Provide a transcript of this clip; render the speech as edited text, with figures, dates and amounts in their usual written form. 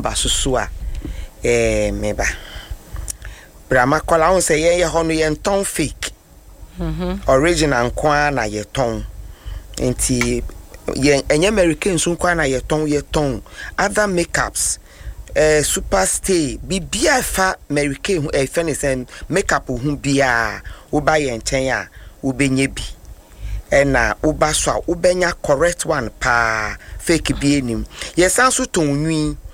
aba susu a meba brama kola on say ye ho no ye nton fake original kwa na ye ton enti ye enye American so kwa na ye ton other makeups super stay bibia fa American fenisen makeup hu bia wo ba ye nchen a wo benye bi na uba so ubenya correct one pa fake bi enim ye san so ton nwi